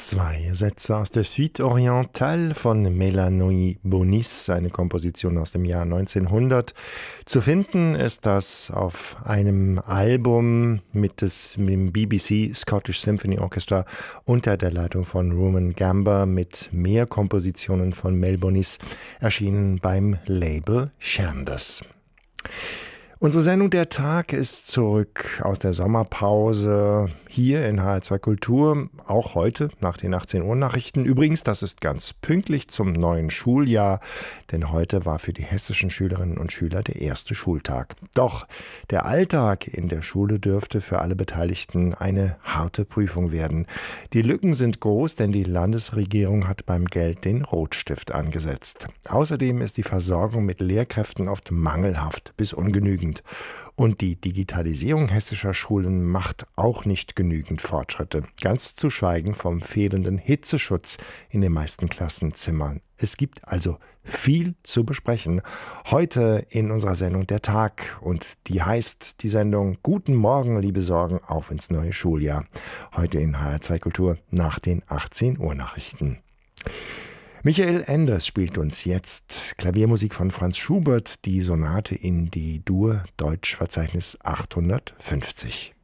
Zwei Sätze aus der Suite Orientale von Mélanie Bonis, eine Komposition aus dem Jahr 1900. Zu finden ist das auf einem Album mit dem BBC Scottish Symphony Orchestra unter der Leitung von Rumen Gamba mit mehr Kompositionen von Mel Bonis, erschienen beim Label Chandos. Unsere Sendung Der Tag ist zurück aus der Sommerpause hier in HR2 Kultur, auch heute nach den 18 Uhr Nachrichten. Übrigens, das ist ganz pünktlich zum neuen Schuljahr, denn heute war für die hessischen Schülerinnen und Schüler der erste Schultag. Doch der Alltag in der Schule dürfte für alle Beteiligten eine harte Prüfung werden. Die Lücken sind groß, denn die Landesregierung hat beim Geld den Rotstift angesetzt. Außerdem ist die Versorgung mit Lehrkräften oft mangelhaft bis ungenügend. Und die Digitalisierung hessischer Schulen macht auch nicht genügend Fortschritte. Ganz zu schweigen vom fehlenden Hitzeschutz in den meisten Klassenzimmern. Es gibt also viel zu besprechen. Heute in unserer Sendung Der Tag. Und die heißt die Sendung Guten Morgen, liebe Sorgen, auf ins neue Schuljahr. Heute in HR2 Kultur nach den 18 Uhr Nachrichten. Michael Endres spielt uns jetzt Klaviermusik von Franz Schubert, die Sonate in D-Dur, Deutschverzeichnis 850.